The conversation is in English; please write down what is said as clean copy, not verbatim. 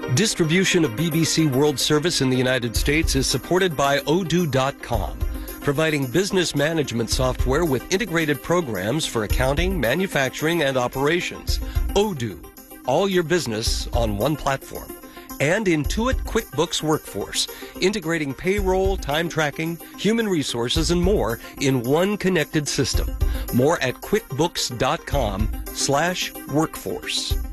Distribution of BBC World Service in the United States is supported by Odoo.com, providing business management software with integrated programs for accounting, manufacturing, and operations. Odoo, all your business on one platform. And Intuit QuickBooks Workforce, integrating payroll, time tracking, human resources, and more in one connected system. More at QuickBooks.com/workforce.